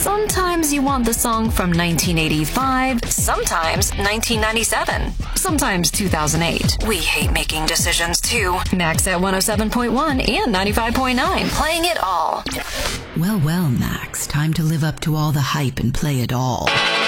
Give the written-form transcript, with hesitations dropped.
Sometimes you want the song from 1985, sometimes 1997, sometimes 2008. We hate making decisions too. Max at 107.1 and 95.9, playing it all. Well, Max, time to live up to all the hype and play it all.